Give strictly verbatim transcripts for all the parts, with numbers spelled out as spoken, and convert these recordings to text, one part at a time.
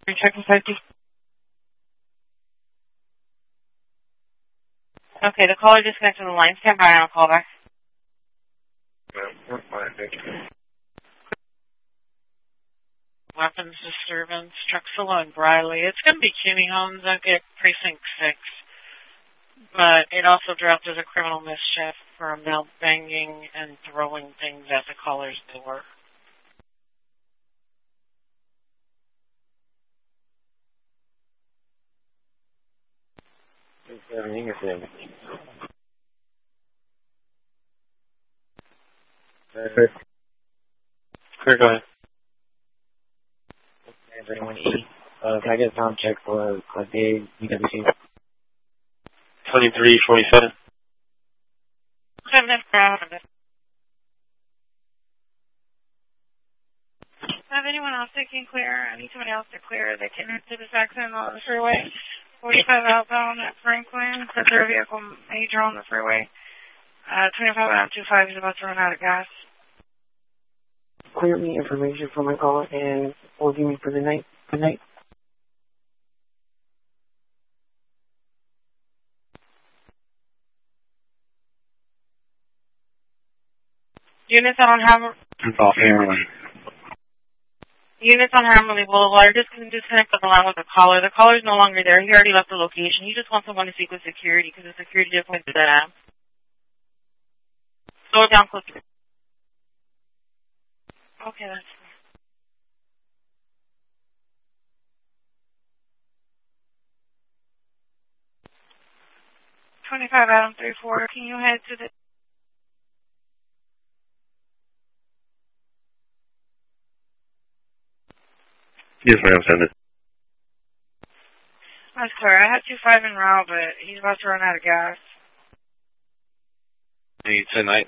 Checking safety. Okay, the caller disconnected from the line. Stand by and I'll call back. We're fine, thank you. Weapons disturbance, Truxilla and Briley. It's going to be Cuny Homes. I get precinct six. But it also dropped as a criminal mischief for a male banging and throwing things at the caller's door. Clear. Clear, go ahead. Everyone E. Uh, can I get a sound check for Class A E W C? twenty-three forty-seven. Have anyone else that can clear? I need somebody else to clear that can into this accident on the freeway. forty-five outbound at Franklin. That's their vehicle major on the freeway. Uh, twenty-five out twenty-five is about to run out of gas. Clear me information for my caller and hold me for the night. Good night. Units on Hammer. Off heroin. Units on Hammerly Boulevard. Just disconnect the line with the caller. The caller is no longer there. He already left the location. He just wants someone to speak with security because the security just went to that. Slow it down quickly. Okay, that's fine. twenty-five Adam three four. Can you head to the... Yes, ma'am, send it. I'm sorry, I have two five en route, but he's about to run out of gas. Need ten nights.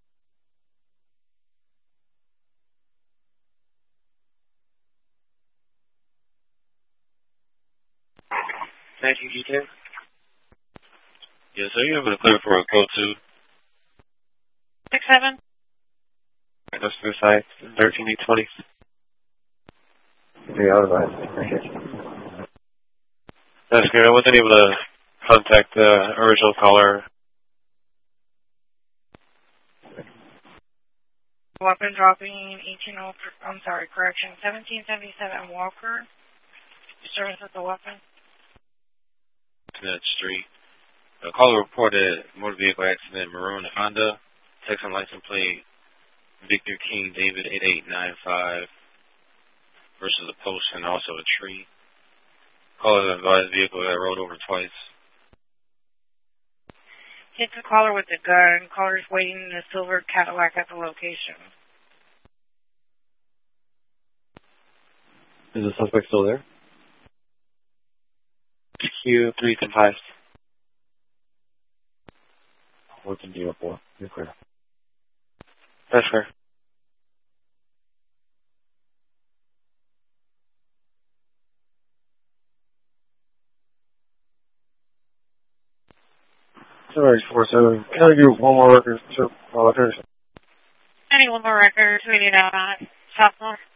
Thank you, G ten. Yes, sir, you're able to clear for a code two. six seven. That's the side, thirteen eight twenty. Yeah, otherwise, appreciate you. That's good. I wasn't able to contact the original caller. Weapon dropping eighteen oh, I'm sorry, correction, seventeen seventy-seven Walker. Service with the weapon. That street. The caller reported motor vehicle accident, maroon Honda, Texas license plate, Victor King David eight eight nine five versus a post and also a tree. Caller advised vehicle that rode over twice. Hit the caller with the gun. Caller's waiting in a silver Cadillac at the location. Is the suspect still there? Q three ten five. What's the deal for? You're clear. That's fair. Sorry, four seven. Can I give you one more record, sir? While I finish? I need one more record. We need a uh, sophomore.